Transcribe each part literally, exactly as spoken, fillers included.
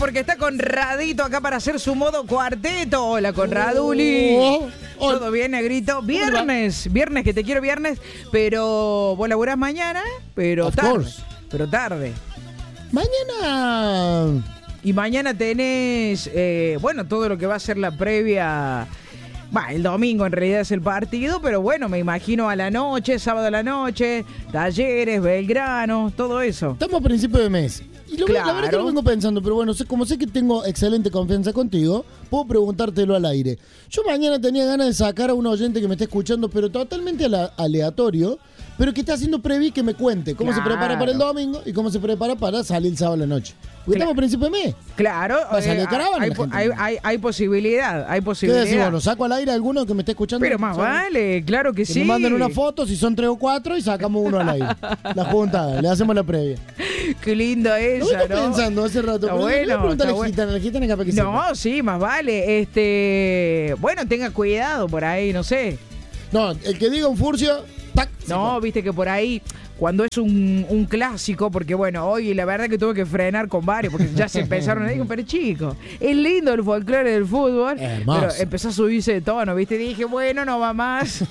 porque está Conradito acá para hacer su modo cuarteto. Hola, Conraduli. Oh, oh. ¿Todo bien, negrito? Viernes, viernes, que te quiero viernes, pero vos laburás mañana, pero Of tarde. course. Pero tarde. Mañana... Y mañana tenés, eh, bueno, todo lo que va a ser la previa. Va, el domingo en realidad es el partido, pero bueno, me imagino a la noche, sábado a la noche, Talleres, Belgrano, todo eso. Estamos a principio de mes. Y lo, Claro. la verdad que lo vengo pensando, pero bueno, sé, como sé que tengo excelente confianza contigo, puedo preguntártelo al aire. Yo mañana tenía ganas de sacar a un oyente que me está escuchando, pero totalmente ala- aleatorio, pero que está haciendo previ que me cuente cómo Claro. se prepara para el domingo y cómo se prepara para salir el sábado a la noche. Porque Claro. estamos a principio de mes. Claro, Va a salir eh, caravana hay, la gente. hay, hay, hay posibilidad, hay ¿Qué posibilidad. decimos? ¿Lo saco al aire a alguno que me esté escuchando? Pero más ¿Sabe? vale, claro que, Que sí. me manden una foto, si son tres o cuatro, y sacamos uno al aire. La juntada, le hacemos la previa. Qué lindo Lo esa, vengo ¿no? pensando hace rato. Está pero le voy a bueno, preguntar a está la gitana, la gitana capaz que sepa. No, sí, más vale. Este, bueno, tenga cuidado por ahí, no sé. No, el que diga un furcio, ¡tac! se No, fue. viste que por ahí, cuando es un, un clásico, porque bueno, hoy la verdad que tuve que frenar con varios, porque ya se empezaron a decir, pero chico, es lindo el folclore del fútbol, Hermoso. pero empezó a subirse de tono, viste, y dije, bueno, no va más.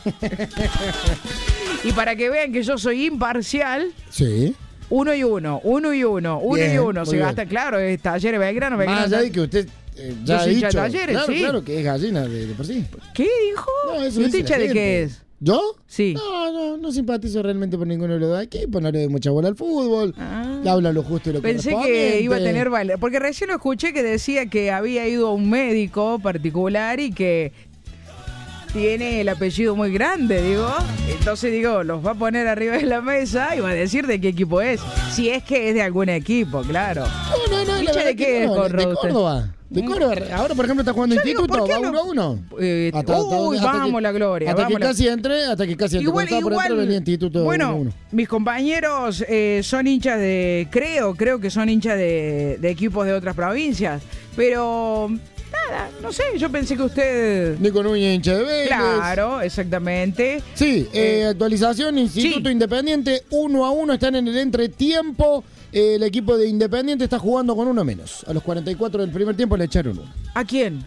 Y para que vean que yo soy imparcial, Sí. uno y uno, uno y uno, uno Bien, y uno, muy se bien. gasta, claro, es Talleres Belgrano, Belgrano. Más allá de que usted eh, ya Yo ha soy hincha de dicho. Talleres, claro, sí. claro, que es gallina de, de por sí. ¿Qué dijo? No, eso ¿Y dice usted la hincha de gente. qué es? ¿Yo? Sí. No, no, no simpatizo realmente por ninguno de los dos equipos, no le doy mucha bola al fútbol, Ah. le habla lo justo y lo Pensé que correspondiente. iba a tener valor, porque recién lo escuché que decía que había ido a un médico particular y que tiene el apellido muy grande, digo. Entonces, digo, los va a poner arriba de la mesa y va a decir de qué equipo es. Si es que es de algún equipo, claro. No, no, no, la ¿Hincha verdad de que qué es, no, Corro, de usted? Córdoba. De Córdoba. Ahora, por ejemplo, está jugando Yo digo, Instituto, ¿por qué va no? uno a uno. Eh, Hasta- hasta- uy, hasta vamos que- la gloria. Hasta vamos que la- casi entré, hasta que casi entré. Igual, Cuando estaba por entrar, igual, venía Instituto bueno, uno a uno. mis compañeros eh, son hinchas de, creo, creo que son hinchas de, de equipos de otras provincias, pero nada, no sé, yo pensé que usted... Nico Núñez, hincha de Vélez. Claro, exactamente. Sí, eh, Eh, actualización, Instituto sí. Independiente, uno a uno, están en el entretiempo. Eh, el equipo de Independiente está jugando con uno menos. A los cuarenta y cuatro del primer tiempo le echaron uno. ¿A quién?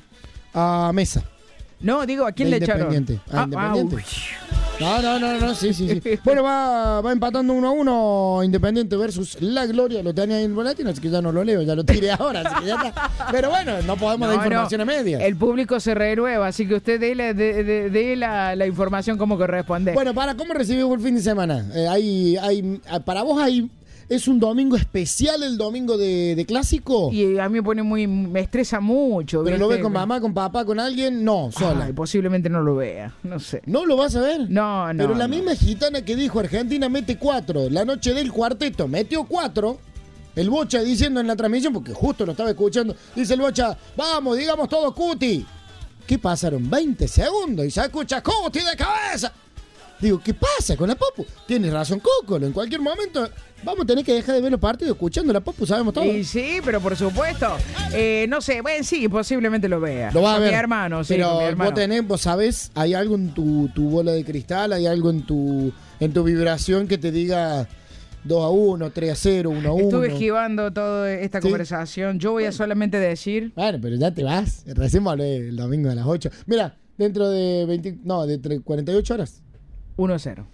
A Mesa. No, digo, ¿a quién De le echaron? Independiente. A Ah, Independiente. ah, No, no, no, no, sí, sí, sí. Bueno, va, va empatando uno a uno Independiente versus La Gloria. Lo tenía ahí en el boletín, así que ya no lo leo, ya lo tiré ahora, así que ya está. Pero bueno, no podemos no, dar información no, a medias. El público se renueva, así que usted dé, la- dé- dé- dé la, la información como corresponde. Bueno, para, ¿cómo recibimos el fin de semana? Eh, hay, hay, para vos hay, ¿es un domingo especial el domingo de, de clásico? Y a mí me pone muy, me estresa mucho. ¿Pero lo ¿viste? ves con mamá, con papá, con alguien? No, sola. Ay, posiblemente no lo vea, no sé. ¿No lo vas a ver? No, no. Pero la no. misma gitana que dijo Argentina mete cuatro, la noche del cuarteto metió cuatro, el Bocha diciendo en la transmisión, porque justo lo estaba escuchando, dice el Bocha, vamos, digamos todo Cuti. ¿Qué pasaron? veinte segundos y se escucha Cuti de cabeza. Digo, ¿qué pasa con la Popu? Tienes razón, Cócolo, en cualquier momento vamos a tener que dejar de ver los partidos escuchando a la Popu, sabemos todo. Y sí, pero por supuesto. Eh, no sé, bueno, sí, posiblemente lo vea. Lo vas a Con ver. mi hermano, sí, pero con mi hermano. vos tenés, vos sabés, hay algo en tu, tu bola de cristal, hay algo en tu, en tu vibración que te diga dos a uno, tres a cero, uno a uno. Estuve esquivando toda esta Sí. conversación. Yo voy a solamente decir... Bueno, pero ya te vas. Recién hablé el domingo a las ocho. Mira, dentro de veinte, no, de tre- cuarenta y ocho horas. uno cero.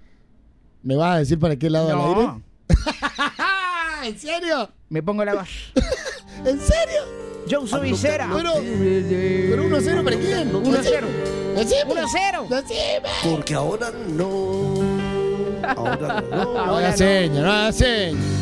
¿Me vas a decir para qué lado al aire? No, ¿En serio? me pongo la voz. ¿En serio? Yo soy cera. Pero, pero uno a cero para quién? uno cero. Decime. uno cero. Decime. Porque ahora no. Ahora no. No hagas señas, no hagas señas.